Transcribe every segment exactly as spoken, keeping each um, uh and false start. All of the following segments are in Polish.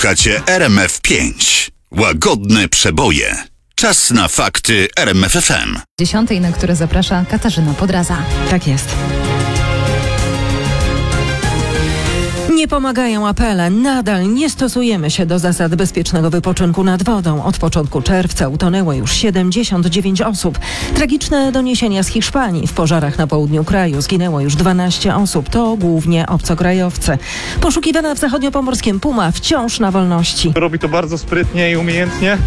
Słuchacie R M F pięć. Łagodne przeboje. Czas na fakty R M F F M. Dziesiątej, na które zaprasza Katarzyna Podraza. Tak jest. Nie pomagają apele. Nadal nie stosujemy się do zasad bezpiecznego wypoczynku nad wodą. Od początku czerwca utonęło już siedemdziesiąt dziewięć osób. Tragiczne doniesienia z Hiszpanii. W pożarach na południu kraju zginęło już dwanaście osób. To głównie obcokrajowcy. Poszukiwana w zachodniopomorskim Puma wciąż na wolności. Robi to bardzo sprytnie i umiejętnie.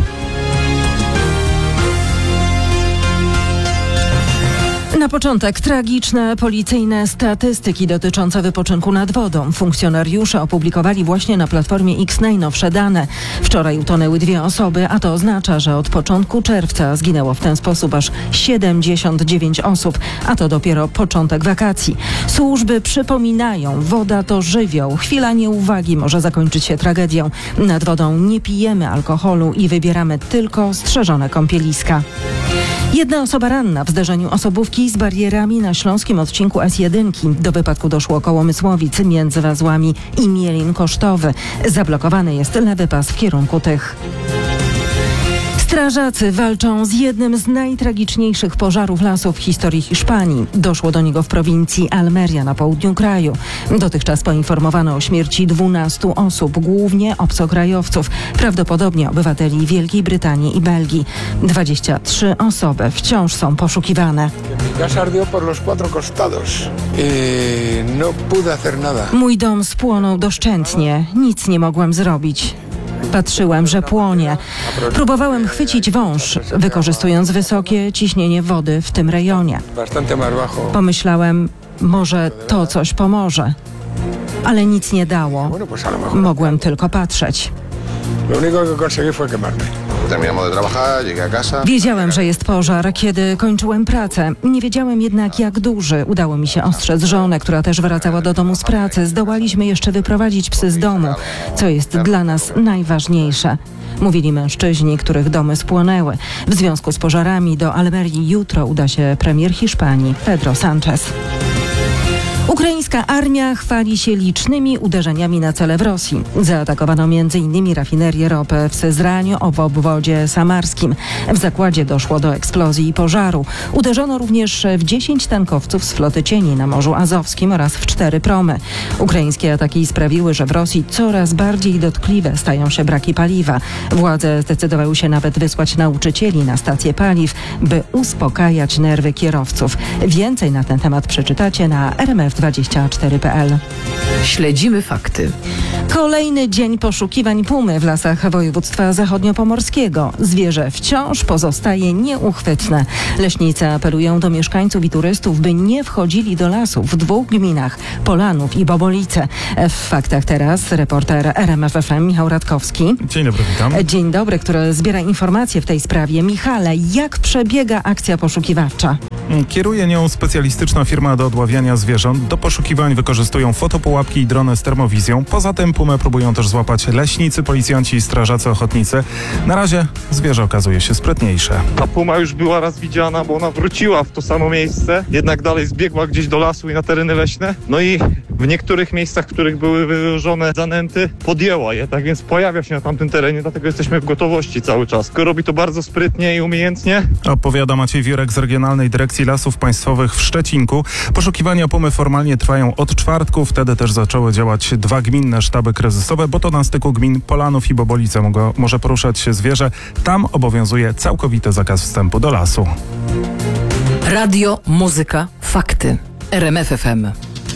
Na początek tragiczne policyjne statystyki dotyczące wypoczynku nad wodą. Funkcjonariusze opublikowali właśnie na platformie X najnowsze dane. Wczoraj utonęły dwie osoby, a to oznacza, że od początku czerwca zginęło w ten sposób aż siedemdziesiąt dziewięć osób, a to dopiero początek wakacji. Służby przypominają, woda to żywioł. Chwila nieuwagi może zakończyć się tragedią. Nad wodą nie pijemy alkoholu i wybieramy tylko strzeżone kąpieliska. Jedna osoba ranna w zderzeniu osobówki z barierami na śląskim odcinku S jeden. Do wypadku doszło koło Mysłowic między Wazłami i Mielin Kosztowy. Zablokowany jest lewy pas w kierunku tych. Strażacy walczą z jednym z najtragiczniejszych pożarów lasów w historii Hiszpanii. Doszło do niego w prowincji Almeria na południu kraju. Dotychczas poinformowano o śmierci dwunastu osób, głównie obcokrajowców, prawdopodobnie obywateli Wielkiej Brytanii i Belgii. dwadzieścia trzy osoby wciąż są poszukiwane. Mój dom spłonął doszczętnie. Nic nie mogłem zrobić. Patrzyłem, że płonie. Próbowałem chwycić wąż, wykorzystując wysokie ciśnienie wody w tym rejonie. Pomyślałem, może to coś pomoże. Ale nic nie dało. Mogłem tylko patrzeć. Wiedziałem, że jest pożar, kiedy kończyłem pracę. Nie wiedziałem jednak, jak duży. Udało mi się ostrzec żonę, która też wracała do domu z pracy. Zdołaliśmy jeszcze wyprowadzić psy z domu, co jest dla nas najważniejsze. Mówili mężczyźni, których domy spłonęły. W związku z pożarami do Almerii jutro uda się premier Hiszpanii Pedro Sánchez. Ukraińska armia chwali się licznymi uderzeniami na cele w Rosji. Zaatakowano między innymi rafinerię ropy w Syzraniu w obwodzie samarskim. W zakładzie doszło do eksplozji i pożaru. Uderzono również w dziesięć tankowców z floty cieni na Morzu Azowskim oraz w cztery promy. Ukraińskie ataki sprawiły, że w Rosji coraz bardziej dotkliwe stają się braki paliwa. Władze zdecydowały się nawet wysłać nauczycieli na stacje paliw, by uspokajać nerwy kierowców. Więcej na ten temat przeczytacie na R M F dwadzieścia cztery kropka p l. Śledzimy fakty. Kolejny dzień poszukiwań pumy w lasach województwa zachodniopomorskiego. Zwierzę wciąż pozostaje nieuchwytne. Leśnicy apelują do mieszkańców i turystów, by nie wchodzili do lasów w dwóch gminach, Polanów i Bobolice. W faktach teraz reporter R M F F M Michał Radkowski. Dzień dobry, witam. Dzień dobry, który zbiera informacje w tej sprawie. Michale, jak przebiega akcja poszukiwawcza? Kieruje nią specjalistyczna firma do odławiania zwierząt. Do poszukiwań wykorzystują fotopułapki i drony z termowizją. Poza tym pumę próbują też złapać leśnicy, policjanci i strażacy ochotnicy. Na razie zwierzę okazuje się sprytniejsze. Ta puma już była raz widziana, bo ona wróciła w to samo miejsce, jednak dalej zbiegła gdzieś do lasu i na tereny leśne. No i w niektórych miejscach, w których były wyłożone zanęty, podjęła je, tak więc pojawia się na tamtym terenie, dlatego jesteśmy w gotowości cały czas. Tylko robi to bardzo sprytnie i umiejętnie. Opowiada Maciej Wiórek z Regionalnej Dyrekcji Lasów Państwowych w Szczecinku. Poszukiwania pumy formalnie trwają od czwartku. Wtedy też zaczęły działać dwa gminne sztaby kryzysowe, bo to na styku gmin Polanów i Bobolice mogło, może poruszać się zwierzę. Tam obowiązuje całkowity zakaz wstępu do lasu. Radio, muzyka, fakty. R M F F M.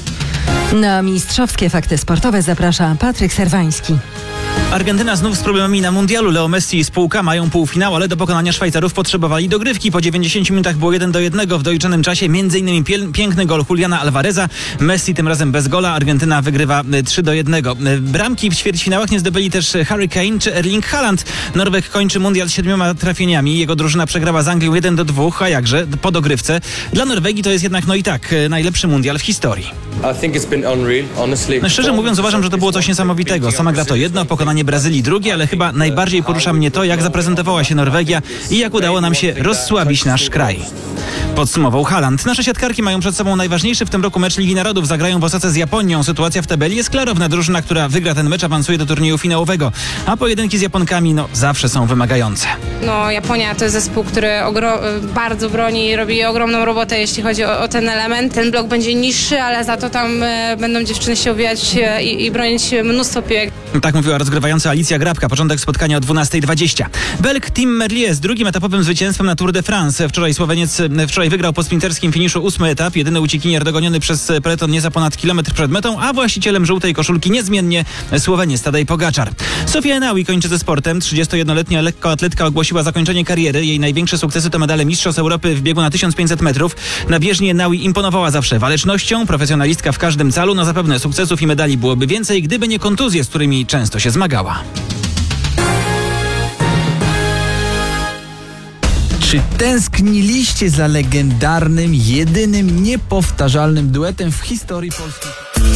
Na mistrzowskie fakty sportowe zaprasza Patryk Serwański. Argentyna znów z problemami na mundialu. Leo Messi i spółka mają półfinał, ale do pokonania Szwajcarów potrzebowali dogrywki. Po dziewięćdziesięciu minutach było jeden do jednego w doliczonym czasie. Między innymi piel- piękny gol Juliana Alvareza. Messi tym razem bez gola. Argentyna wygrywa trzy do jednego. Bramki w ćwierćfinałach nie zdobyli też Harry Kane czy Erling Haaland. Norweg kończy mundial z siedmioma trafieniami. Jego drużyna przegrała z Anglią jeden do dwóch, a jakże po dogrywce. Dla Norwegii to jest jednak no i tak najlepszy mundial w historii. I think it's been unreal, honestly. No, szczerze mówiąc uważam, że to było coś niesamowitego. Sama gra to jedno, pokonanie pokonanie Brazylii drugie, ale chyba najbardziej porusza mnie to, jak zaprezentowała się Norwegia i jak udało nam się rozsłabić nasz kraj. Podsumował Haaland. Nasze siatkarki mają przed sobą najważniejszy w tym roku mecz Ligi Narodów. Zagrają w Osace z Japonią. Sytuacja w tabeli jest klarowna. Drużyna, która wygra ten mecz, awansuje do turnieju finałowego. A pojedynki z Japonkami, no, zawsze są wymagające. No, Japonia to jest zespół, który ogro- bardzo broni i robi ogromną robotę, jeśli chodzi o, o ten element. Ten blok będzie niższy, ale za to tam e, będą dziewczyny się uwijać e, i, i bronić mnóstwo piłek. Tak mówiła rozgrywająca Alicja Grabka. Początek spotkania o dwunasta dwadzieścia. Belg Tim Merlier z drugim etapowym zwycięstwem na Tour de France. Wczoraj Słoweniec wczoraj wygrał po sprinterskim finiszu ósmy etap. Jedyny uciekinier dogoniony przez peleton nieco ponad kilometr przed metą, a właścicielem żółtej koszulki niezmiennie Słoweniec Tadej Pogaczar. Sofia Enaui kończy ze sportem. trzydziestojednoletnia lekkoatletka ogłosiła zakończenie kariery. Jej największe sukcesy to medale Mistrzostw Europy w biegu na tysiąc pięćset metrów. Na bieżni Enaui imponowała zawsze walecznością. Profesjonalistka w każdym calu. No zapewne sukcesów i medali byłoby więcej, gdyby nie kontuzje, z którymi często się zmagała. Czy tęskniliście za legendarnym, jedynym, niepowtarzalnym duetem w historii polskiej?